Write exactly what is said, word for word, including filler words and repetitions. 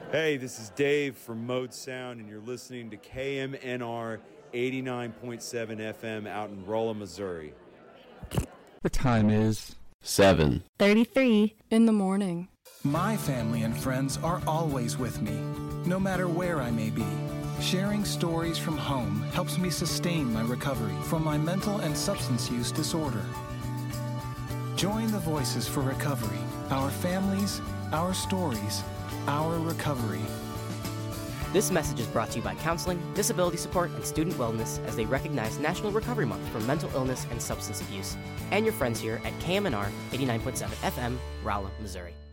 Hey, this is Dave from Mode Sound, and you're listening to K M N R eighty-nine point seven F M out in Rolla, Missouri. The time is seven thirty-three in the morning. My family and friends are always with me, no matter where I may be. Sharing stories from home helps me sustain my recovery from my mental and substance use disorder. Join the Voices for Recovery, our families, our stories, our recovery. This message is brought to you by Counseling, Disability Support, and Student Wellness as they recognize National Recovery Month for mental illness and substance abuse, and your friends here at K M N R eighty-nine point seven F M, Rolla, Missouri.